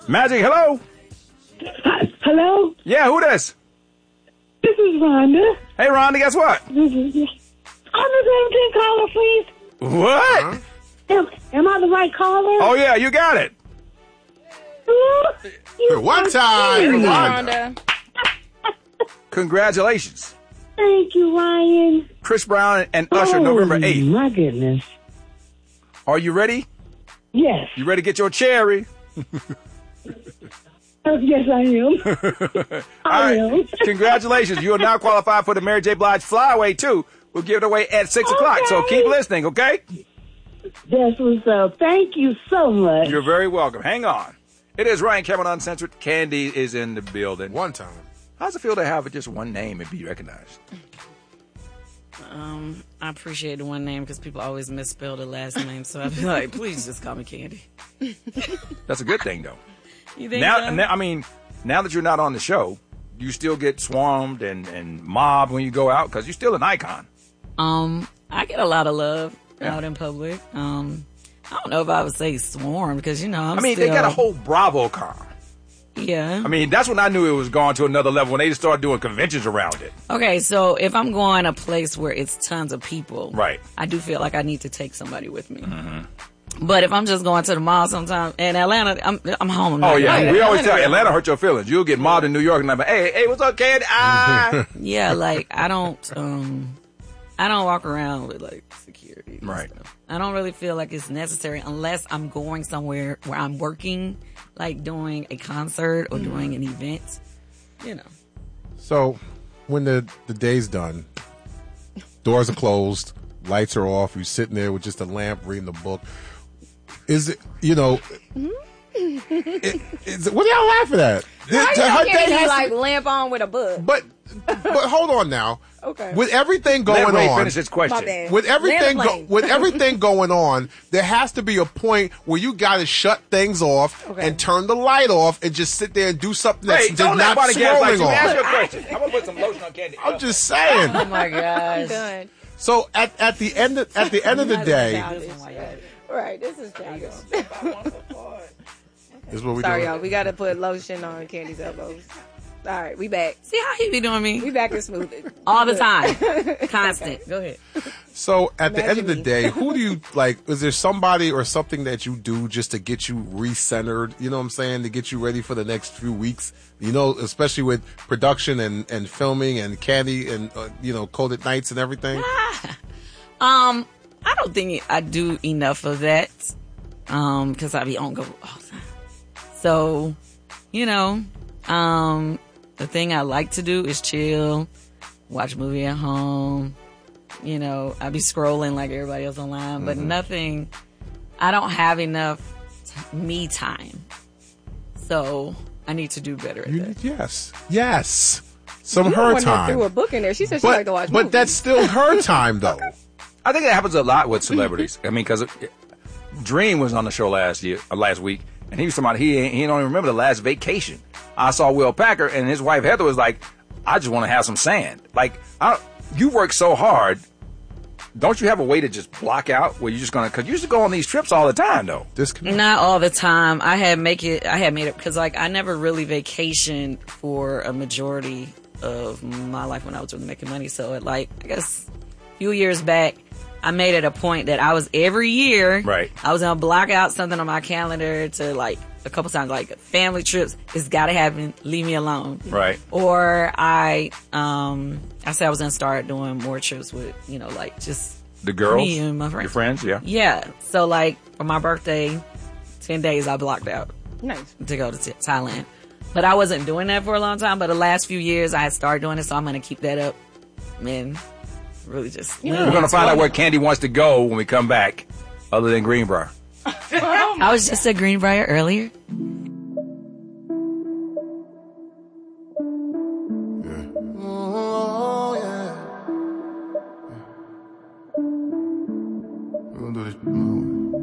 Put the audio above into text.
Magic, hello? Hello? Yeah, who this? This is Rhonda. Hey, Rhonda, guess what? I'm the 17th caller, please. What? Am I the right caller? Oh, yeah, you got it. One time, Rhonda. Congratulations. Thank you, Ryan. Chris Brown and Usher, November 8th. My goodness. Are you ready? Yes. You ready to get your cherry? Yes, I am. I am. Congratulations. You are now qualified for the Mary J. Blige Flyaway, too. We'll give it away at 6 o'clock, so keep listening, okay? That's what's up. Thank you so much. You're very welcome. Hang on. It is Ryan Cameron Uncensored. Candy is in the building. One time. How's it feel to have just one name and be recognized? I appreciate the one name because people always misspell the last name, so I'd be like, please just call me Candy. That's a good thing, though. You think Now, so? now that you're not on the show, you still get swarmed and mobbed when you go out because you're still an icon. I get a lot of love out in public. I don't know if I would say swarm because, they got a whole BravoCon. Yeah. That's when I knew it was going to another level, when they just started doing conventions around it. Okay, so if I'm going a place where it's tons of people, right, I do feel like I need to take somebody with me. Mm-hmm. But if I'm just going to the mall sometime in Atlanta, I'm home. Oh, yeah. We always tell you, Atlanta hurt your feelings. You'll get mobbed in New York and I'm like, hey, what's up, kid? Yeah, like, I don't walk around with, like, security. Right. Stuff. I don't really feel like it's necessary unless I'm going somewhere where I'm working, like doing a concert or doing an event, So, when the day's done, doors are closed, lights are off, you're sitting there with just a lamp reading the book. Is it, what are y'all laughing at? How you like lamp on with a book? But hold on now. Okay. With everything going Let Ray on, finish his question. My bad. with everything going on, there has to be a point where you got to shut things off and turn the light off and just sit there and do something that's just not swirling on. Ask your question. I'm gonna put some lotion on Candy. I'm just saying. Oh my gosh. I'm done. So at the end of the day, Right, this is childish. this is what we Sorry, doing. y'all. We got to put lotion on Candy's elbows. All right, we back. See how he be doing me? We back and smooth. All the time. Constant. Go ahead. So at the end of the Imagine me. day, who do you like? Is there somebody or something that you do just to get you recentered? You know what I'm saying? To get you ready for the next few weeks. Especially with production and filming and Candy and Coded Nights and everything. I don't think I do enough of that because I be on go all the time. So, the thing I like to do is chill, watch a movie at home. I be scrolling like everybody else online, but nothing. I don't have enough me time, so I need to do better at that. Yes, some her time. Threw a book in there. She said she liked to watch but movies. that's still her time though. I think that happens a lot with celebrities. Because Dream was on the show last week, and he was talking about he don't even remember the last vacation. I saw Will Packer, and his wife Heather was like, I just want to have some sand. Like, you work so hard. Don't you have a way to just block out where you're just going to, because you used to go on these trips all the time, though. Not all the time. I had made it, because I never really vacationed for a majority of my life when I was really making money. So I guess a few years back, I made it a point that I was every year. Right. I was going to block out something on my calendar to a couple times, like family trips. It's got to happen. Leave me alone. Right. Or I said I was going to start doing more trips with, just the girls, me and my friends. Your friends, yeah. Yeah. So for my birthday, 10 days I blocked out. Nice. To go to Thailand. But I wasn't doing that for a long time. But the last few years I had started doing it, so I'm going to keep that up. And really just... We're going to find out where Candy wants to go when we come back, other than Greenbrier. I was just at Greenbrier earlier.